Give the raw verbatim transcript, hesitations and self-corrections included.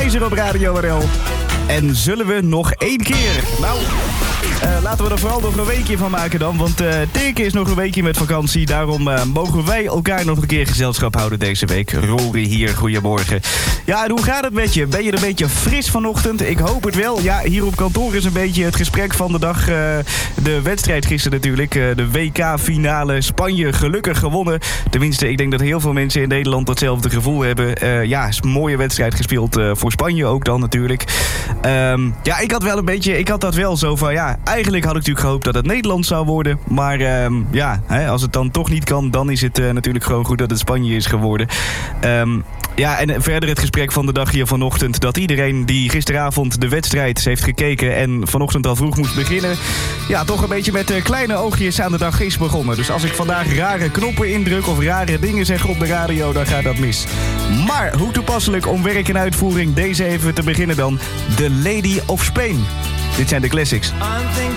Keizer op Radio R L. En zullen we nog één keer? Nou, uh, laten we er vooral nog een weekje van maken dan. Want uh, Tineke is nog een weekje met vakantie. Daarom uh, mogen wij elkaar nog een keer gezelschap houden deze week. Rory hier, goedemorgen. Ja, en hoe gaat het met je? Ben je een beetje fris vanochtend? Ik hoop het wel. Ja, hier op kantoor is een beetje het gesprek van de dag. Uh, de wedstrijd gisteren natuurlijk. Uh, de W K-finale. Spanje gelukkig gewonnen. Tenminste, ik denk dat heel veel mensen in Nederland datzelfde gevoel hebben. Uh, ja, is een mooie wedstrijd gespeeld uh, voor Spanje ook dan natuurlijk. Um, ja, ik had wel een beetje, ik had dat wel zo van, ja, eigenlijk had ik natuurlijk gehoopt dat het Nederland zou worden. Maar um, ja, hè, als het dan toch niet kan, dan is het uh, natuurlijk gewoon goed dat het Spanje is geworden. Um, ja, en verder het gesprek van de dag hier vanochtend, dat iedereen die gisteravond de wedstrijd heeft gekeken en vanochtend al vroeg moest beginnen, ja, toch een beetje met uh, kleine oogjes aan de dag is begonnen. Dus als ik vandaag rare knoppen indruk of rare dingen zeg op de radio, dan gaat dat mis. Maar hoe toepasselijk om werk en uitvoering deze even te beginnen dan. The Lady of Spain. Dit zijn de classics.